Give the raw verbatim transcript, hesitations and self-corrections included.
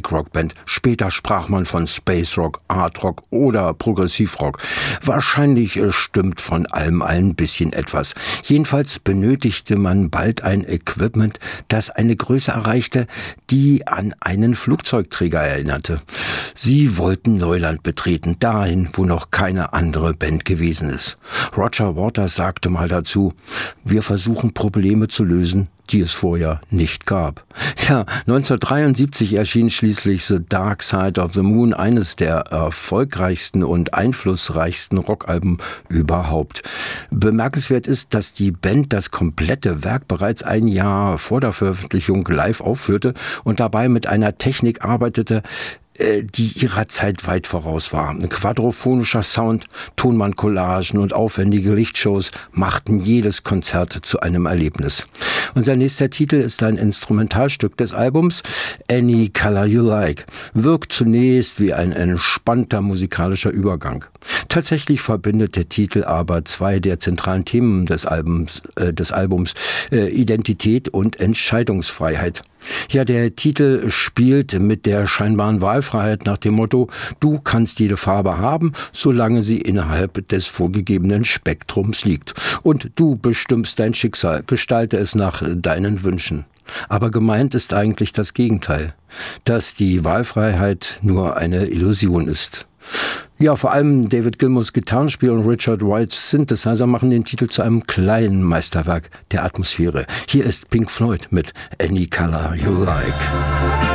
Folk-Rock-Band. Später sprach man von Space Rock, Art Rock oder Progressivrock. Wahrscheinlich äh, stimmt von allem ein bisschen etwas. Jedenfalls benötigte man bald ein Equipment, das eine Größe erreichte, die an einen Flugzeugträger erinnerte. Sie wollten Neuland betreten, dahin, wo noch keine andere Band gewesen ist. Roger Waters sagte mal dazu: Wir versuchen Probleme zu lösen, die es vorher nicht gab. Ja, neunzehnhundertdreiundsiebzig erschien schließlich The Dark Side of the Moon, eines der erfolgreichsten und einflussreichsten Rockalben überhaupt. Bemerkenswert ist, dass die Band das komplette Werk bereits ein Jahr vor der Veröffentlichung live aufführte und dabei mit einer Technik arbeitete, die ihrer Zeit weit voraus war. Ein quadrophonischer Sound, Tonbandcollagen und aufwendige Lichtshows machten jedes Konzert zu einem Erlebnis. Unser nächster Titel ist ein Instrumentalstück des Albums, Any Color You Like. Wirkt zunächst wie ein entspannter musikalischer Übergang. Tatsächlich verbindet der Titel aber zwei der zentralen Themen des Albums, äh, des Albums äh, Identität und Entscheidungsfreiheit. Ja, der Titel spielt mit der scheinbaren Wahlfreiheit nach dem Motto: Du kannst jede Farbe haben, solange sie innerhalb des vorgegebenen Spektrums liegt. Und du bestimmst dein Schicksal, gestalte es nach deinen Wünschen. Aber gemeint ist eigentlich das Gegenteil, dass die Wahlfreiheit nur eine Illusion ist. Ja, vor allem David Gilmours Gitarrenspiel und Richard Wrights Synthesizer machen den Titel zu einem kleinen Meisterwerk der Atmosphäre. Hier ist Pink Floyd mit Any Color You Like.